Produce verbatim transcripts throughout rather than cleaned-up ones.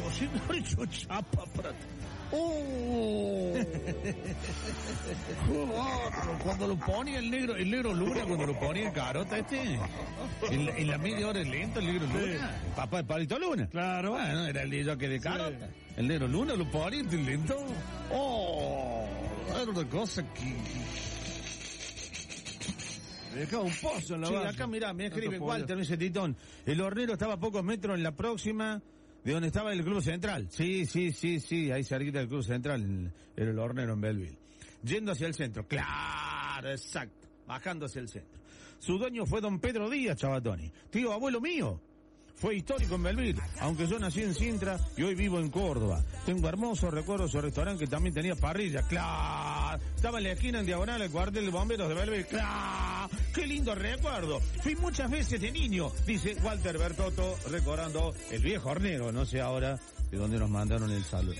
si no he hecho chapa, Prato. ¡Oh! Cuando lo ponía el negro, el negro Luna, cuando lo ponía en Carota este, en la, en la media hora lento, el negro Luna, sí. Papá de Palito Luna. Claro. Bueno, era el de que de Carota. Sí. El negro Luna lo ponía lento. ¡Oh! Era una cosa que... Me dejaba un pozo en la sí, base. acá mirá, me escribe Walter, me dice Titón. El hornero estaba a pocos metros en la próxima de donde estaba el Club Central. Sí, sí, sí, sí, ahí cerquita del Club Central, era el hornero en Belleville. Yendo hacia el centro, claro, exacto, bajando hacia el centro. Su dueño fue don Pedro Díaz, Chavatoni, tío abuelo mío. Fue histórico en Belleville, aunque yo nací en Sintra y hoy vivo en Córdoba. Tengo hermosos recuerdos de su restaurante que también tenía parrilla. ¡Claro! Estaba en la esquina en diagonal el cuartel de bomberos de Belleville. ¡Claro! ¡Qué lindo recuerdo! Fui muchas veces de niño, dice Walter Bertotto, recordando el viejo hornero, no sé ahora de dónde nos mandaron el saludo.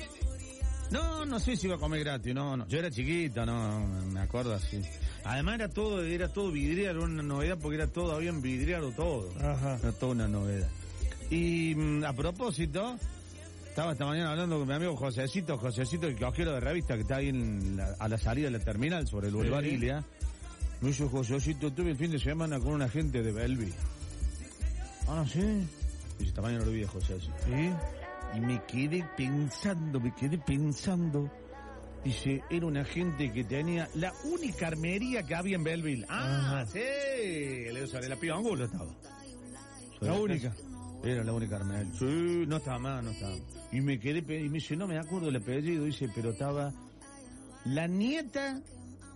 No, no sé si iba a comer gratis, no, no. Yo era chiquito, no, me acuerdo así. Además era todo, era todo vidriado, era una novedad porque era todo, habían vidriado todo. Ajá. Era toda una novedad. Y mmm, a propósito, estaba esta mañana hablando con mi amigo Josecito, Josecito, el kiosquero de revista que está ahí en la, a la salida de la terminal sobre el Boulevard sí. Ilia. Me dijo Josecito, tuve el fin de semana con una gente de Belleville. Ah, ¿sí? Dice, esta mañana lo vi a Josecito. ¿Sí? Y me quedé pensando, me quedé pensando. Dice, era una gente que tenía la única armería que había en Belleville. Ah, ajá. Sí. Le usaré la piba Angulo estaba. La única. Era la única armería. Sí, no estaba más, no estaba. Y me quedé, y me dice, no me acuerdo el apellido. Dice, pero estaba la nieta,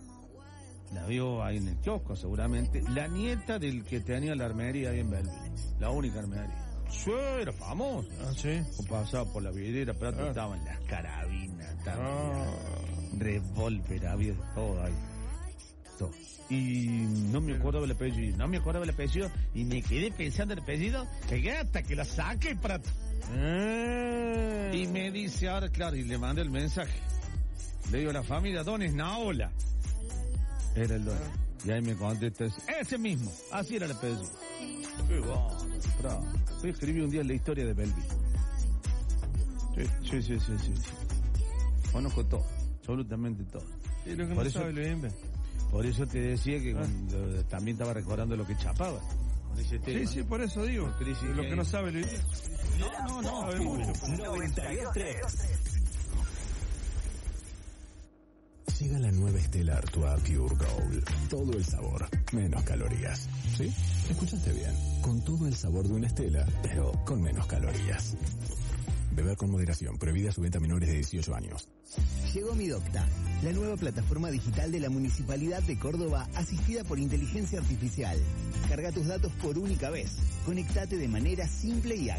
la vio ahí en el kiosco seguramente, la nieta del que tenía la armería ahí en Belleville. La única armería. Sí, era famoso. Ah, sí. O pasaba por la vidriera, pero ah. estaban las carabinas, ah. revólver, había todo ahí. Todo. Y no me acuerdo del apellido, no me acuerdo del apellido, y me quedé pensando en el apellido, que hasta que la saque para... Ah. Y me dice ahora, claro, y le mandé el mensaje. Le digo, la familia Don Esnaola. Era el Don. Y ahí me contesta, ese mismo, así era el apellido. Qué bueno, bravo. Yo escribí un día la historia de Belleville. Sí, sí, sí, sí, sí. Conozco todo, absolutamente todo. Y lo que por no eso, sabe lo inventa. Por eso te decía que ah. cuando, también estaba recordando lo que chapaba. Con ese tema. Sí, sí, por eso digo. Lo que no sabe lo inventa. No, no, no. no noventa y dos tres. Llega la nueva Stella Artois Pure Gold. Todo el sabor, menos calorías. ¿Sí? Escuchaste bien. Con todo el sabor de una Stella, pero con menos calorías. Beber con moderación. Prohibida su venta a menores de dieciocho años. Llegó Mi Docta, la nueva plataforma digital de la Municipalidad de Córdoba asistida por inteligencia artificial. Carga tus datos por única vez. Conectate de manera simple y ágil.